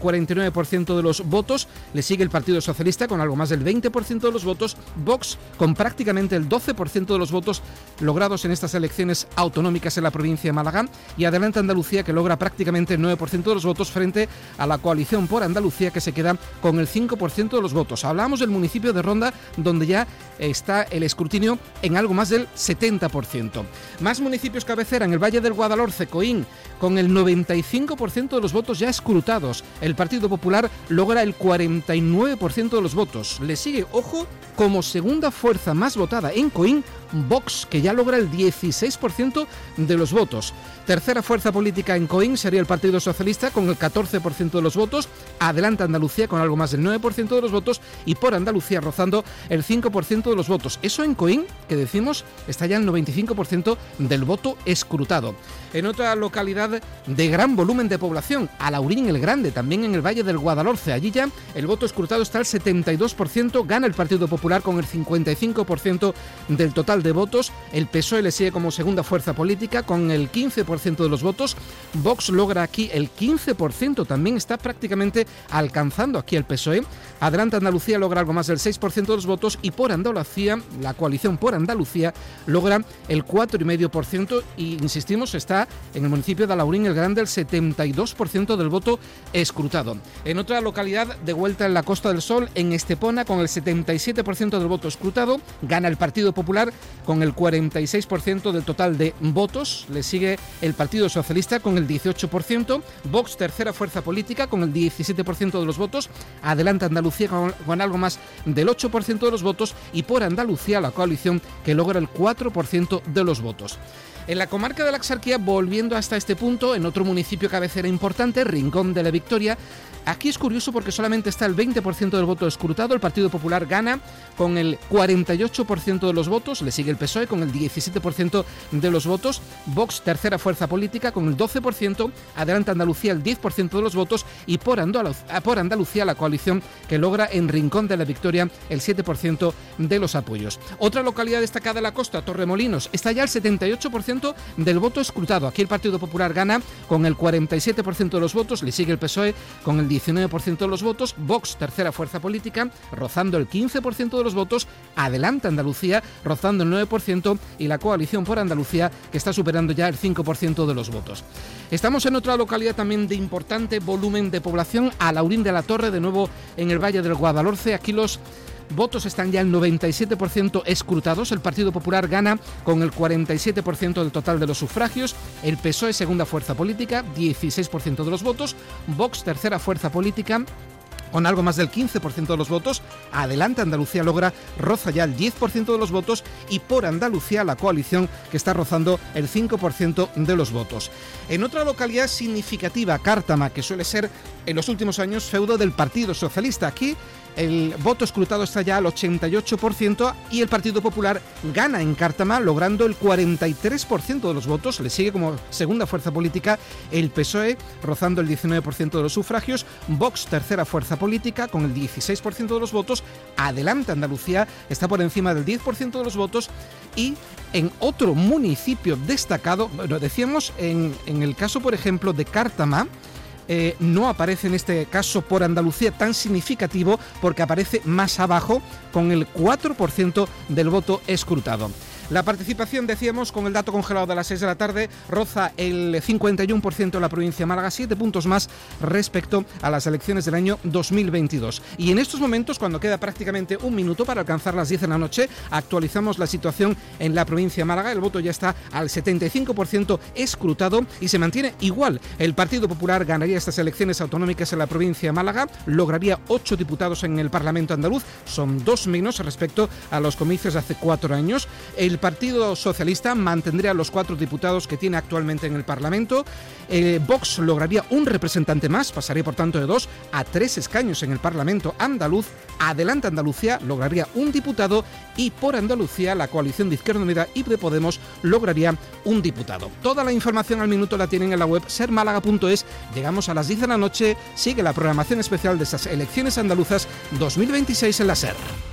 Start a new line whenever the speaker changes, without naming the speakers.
49% de los votos, le sigue el Partido Socialista con algo más del 20% de los votos, Vox con prácticamente el 12% de los votos logrados en estas elecciones autonómicas en la provincia de Málaga, y Adelante Andalucía, que logra prácticamente el 9% de los votos frente a la Coalición por Andalucía, que se queda con el 5% de los votos. Hablábamos del municipio de Ronda, donde ya está el escrutinio en algo más del 70%. Más municipios cabecera: en el Valle del Guadalhorce, Coín, con el 95% de los votos ya escrutados. El Partido Popular logra el 49% de los votos. Le sigue, ojo, como segunda fuerza más votada en Coín, Vox, que ya logra el 16% de los votos. Tercera fuerza política en Coín sería el Partido Socialista con el 14% de los votos, Adelante Andalucía con algo más del 9% de los votos y Por Andalucía rozando el 5% de los votos. Eso en Coín, que decimos, está ya el 95% del voto escrutado. En otra localidad de gran volumen de población, Alaurín el Grande, también en el Valle del Guadalhorce, allí ya el voto escrutado está al 72%, gana el Partido Popular con el 55% del total de votos, el PSOE le sigue como segunda fuerza política con el 15% de los votos, Vox logra aquí el 15%, también está prácticamente alcanzando aquí el PSOE, Adelante Andalucía logra algo más del 6% de los votos y Por Andalucía, la coalición Por Andalucía, logra el 4,5% y, insistimos, está en el municipio de Alaurín el Grande el 72% del voto escrutado. En otra localidad de vuelta en la Costa del Sol, en Estepona, con el 77% del voto escrutado, gana el Partido Popular con el 46% del total de votos, le sigue el Partido Socialista con el 18%, Vox, tercera fuerza política, con el 17% de los votos, Adelante Andalucía con algo más del 8% de los votos y Por Andalucía, la coalición, que logra el 4% de los votos. En la comarca de la Axarquía, volviendo hasta este punto, en otro municipio cabecera importante, Rincón de la Victoria, aquí es curioso porque solamente está el 20% del voto escrutado, el Partido Popular gana con el 48% de los votos, le sigue el PSOE con el 17% de los votos, Vox, tercera fuerza política, con el 12%, Adelante Andalucía el 10% de los votos y Por Andalucía, la coalición, que logra en Rincón de la Victoria el 7% de los apoyos. Otra localidad destacada de la costa, Torremolinos, está ya el 78% del voto escrutado. Aquí el Partido Popular gana con el 47% de los votos, le sigue el PSOE con el 19% de los votos, Vox, tercera fuerza política, rozando el 15% de los votos, Adelante Andalucía, rozando el 9% y la coalición Por Andalucía, que está superando ya el 5% de los votos. Estamos en otra localidad también de importante volumen de población, Alaurín de la Torre, de nuevo en el Valle del Guadalhorce. Aquí los votos están ya el 97% escrutados, el Partido Popular gana con el 47% del total de los sufragios, el PSOE, segunda fuerza política, 16% de los votos, Vox, tercera fuerza política, con algo más del 15% de los votos, Adelante Andalucía roza ya el 10% de los votos y Por Andalucía, la coalición, que está rozando el 5% de los votos. En otra localidad significativa, Cártama, que suele ser en los últimos años feudo del Partido Socialista, aquí el voto escrutado está ya al 88% y el Partido Popular gana en Cártama logrando el 43% de los votos, le sigue como segunda fuerza política el PSOE rozando el 19% de los sufragios, Vox, tercera fuerza política, con el 16% de los votos, Adelante Andalucía está por encima del 10% de los votos y en otro municipio destacado, bueno, decíamos en el caso por ejemplo de Cártama, no aparece en este caso Por Andalucía tan significativo porque aparece más abajo con el 4% del voto escrutado. La participación, decíamos, con el dato congelado de las 6 de la tarde, roza el 51% en la provincia de Málaga, 7 puntos más respecto a las elecciones del año 2022. Y en estos momentos, cuando queda prácticamente un minuto para alcanzar las 10 de la noche, actualizamos la situación en la provincia de Málaga. El voto ya está al 75% escrutado y se mantiene igual. El Partido Popular ganaría estas elecciones autonómicas en la provincia de Málaga, lograría 8 diputados en el Parlamento andaluz, son 2 menos respecto a los comicios de hace 4 años. El Partido Socialista mantendría los 4 diputados que tiene actualmente en el Parlamento. Vox lograría un representante más, pasaría por tanto de 2 a 3 escaños en el Parlamento andaluz. Adelante Andalucía lograría un diputado y Por Andalucía, la coalición de Izquierda Unida y de Podemos, lograría un diputado. Toda la información al minuto la tienen en la web sermálaga.es. Llegamos a las 10 de la noche, sigue la programación especial de estas elecciones andaluzas 2026 en la SER.